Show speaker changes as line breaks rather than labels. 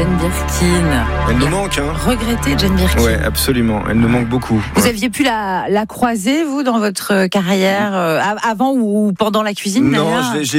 Jane Birkin.
Elle nous manque, hein.
Regrettez Jane Birkin.
Ouais, absolument. Elle nous manque beaucoup.
Vous aviez pu la croiser, vous, dans votre carrière, avant ou pendant la cuisine?
Non,
d'ailleurs
je